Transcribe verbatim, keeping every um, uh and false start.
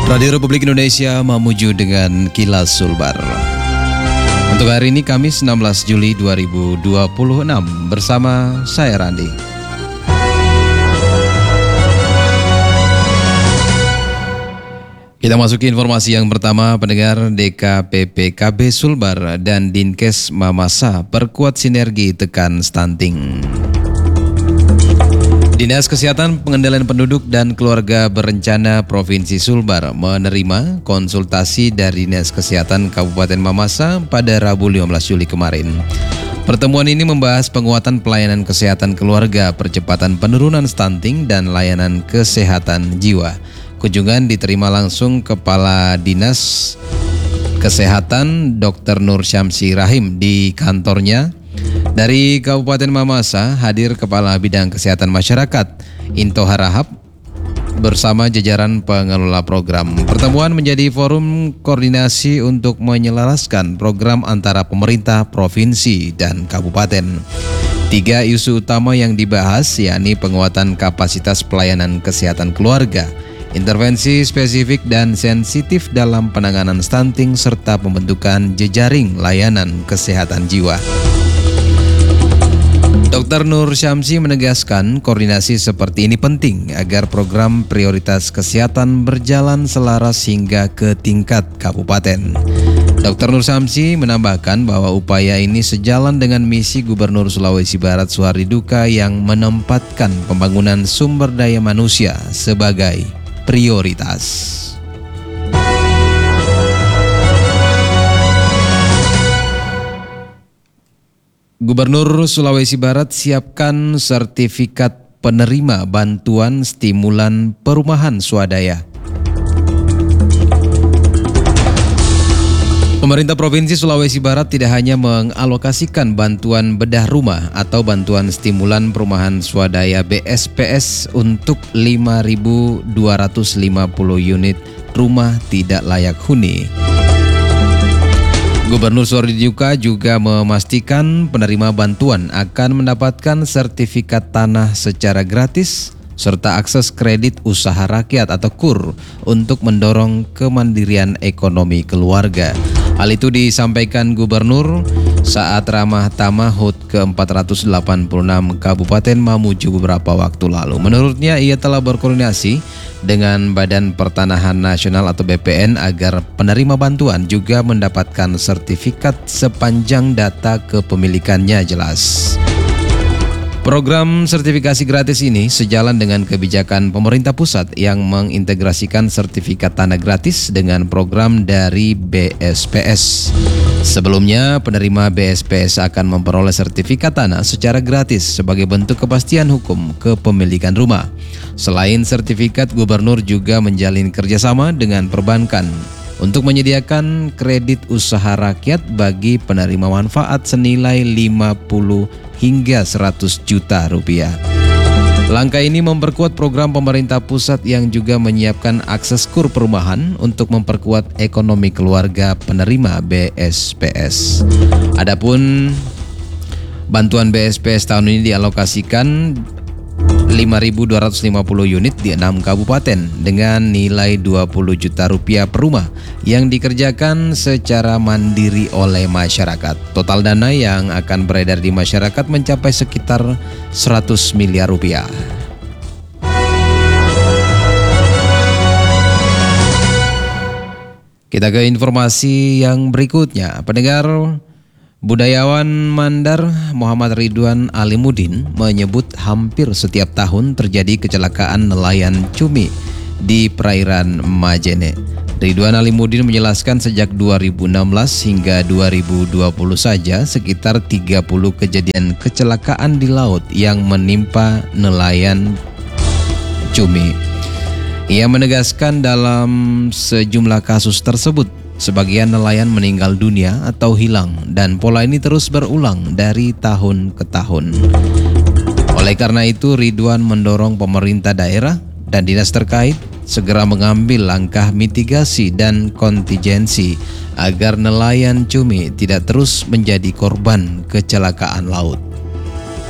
Radio Republik Indonesia memuju dengan Kilas Sulbar. Untuk hari ini Kamis enam belas Juli dua ribu dua puluh enam bersama saya Randi. Kita masuki informasi yang pertama, pendengar. D K P P K B Sulbar dan Dinkes Mamasa perkuat sinergi tekan stunting. Dinas Kesehatan Pengendalian Penduduk dan Keluarga Berencana Provinsi Sulbar menerima konsultasi dari Dinas Kesehatan Kabupaten Mamasa pada Rabu lima belas Juli kemarin. Pertemuan ini membahas penguatan pelayanan kesehatan keluarga, percepatan penurunan stunting, dan layanan kesehatan jiwa. Kunjungan diterima langsung Kepala Dinas Kesehatan Dokter Nur Syamsi Rahim di kantornya. Dari Kabupaten Mamasa hadir Kepala Bidang Kesehatan Masyarakat Into Harahap bersama jajaran pengelola program. Pertemuan menjadi forum koordinasi untuk menyelaraskan program antara pemerintah, provinsi, dan kabupaten. Tiga isu utama yang dibahas yakni penguatan kapasitas pelayanan kesehatan keluarga, intervensi spesifik dan sensitif dalam penanganan stunting, serta pembentukan jejaring layanan kesehatan jiwa. Dokter Nur Syamsi menegaskan koordinasi seperti ini penting agar program prioritas kesehatan berjalan selaras hingga ke tingkat kabupaten. Dokter Nur Syamsi menambahkan bahwa upaya ini sejalan dengan misi Gubernur Sulawesi Barat Suhardi Duka yang menempatkan pembangunan sumber daya manusia sebagai prioritas. Gubernur Sulawesi Barat siapkan sertifikat penerima bantuan stimulan perumahan swadaya. Pemerintah Provinsi Sulawesi Barat tidak hanya mengalokasikan bantuan bedah rumah atau bantuan stimulan perumahan swadaya B S P S untuk lima ribu dua ratus lima puluh unit rumah tidak layak huni. Gubernur Suhardi Duka juga memastikan penerima bantuan akan mendapatkan sertifikat tanah secara gratis serta akses kredit usaha rakyat atau K U R untuk mendorong kemandirian ekonomi keluarga. Hal itu disampaikan Gubernur saat ramah tamah H U T ke empat ratus delapan puluh enam Kabupaten Mamuju beberapa waktu lalu. Menurutnya ia telah berkoordinasi dengan Badan Pertanahan Nasional atau B P N agar penerima bantuan juga mendapatkan sertifikat sepanjang data kepemilikannya jelas. Program sertifikasi gratis ini sejalan dengan kebijakan pemerintah pusat yang mengintegrasikan sertifikat tanah gratis dengan program dari B S P S. Sebelumnya, penerima B S P S akan memperoleh sertifikat tanah secara gratis sebagai bentuk kepastian hukum kepemilikan rumah. Selain sertifikat, Gubernur juga menjalin kerjasama dengan perbankan untuk menyediakan kredit usaha rakyat bagi penerima manfaat senilai lima puluh hingga seratus juta rupiah. Langkah ini memperkuat program pemerintah pusat yang juga menyiapkan akses K U R perumahan untuk memperkuat ekonomi keluarga penerima B S P S. Adapun bantuan B S P S tahun ini dialokasikan lima ribu dua ratus lima puluh unit di enam kabupaten dengan nilai dua puluh juta rupiah per rumah yang dikerjakan secara mandiri oleh masyarakat. Total dana yang akan beredar di masyarakat mencapai sekitar seratus miliar rupiah. Kita ke informasi yang berikutnya. Pendengar, budayawan Mandar Muhammad Ridwan Alimuddin menyebut hampir setiap tahun terjadi kecelakaan nelayan cumi di perairan Majene. Ridwan Alimuddin menjelaskan sejak dua ribu enam belas hingga dua ribu dua puluh saja sekitar tiga puluh kejadian kecelakaan di laut yang menimpa nelayan cumi. Ia menegaskan dalam sejumlah kasus tersebut sebagian nelayan meninggal dunia atau hilang dan pola ini terus berulang dari tahun ke tahun. Oleh karena itu, Ridwan mendorong pemerintah daerah dan dinas terkait segera mengambil langkah mitigasi dan kontingensi agar nelayan cumi tidak terus menjadi korban kecelakaan laut.